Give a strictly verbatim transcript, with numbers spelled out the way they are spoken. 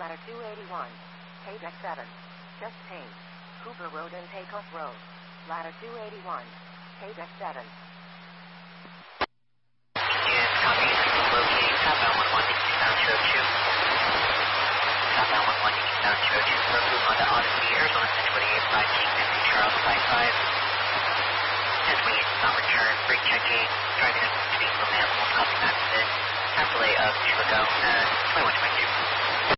Ladder two eighty-one. Paydeck seven. Just Payne. Cooper Road and Takeoff Road. Ladder two eighty-one. Paydeck seven. Yes, copy. Locating southbound one one to eastbound two oh two. Southbound one one to eastbound two oh two. Road Honda Odyssey, Arizona ten twenty-eight, five King, Nancy Charles, five five. ten twenty-eight does not return. Brake checking. Driving at speed limit. We'll copy that to this. Half delay of two ago. Uh, twenty-one twenty-two.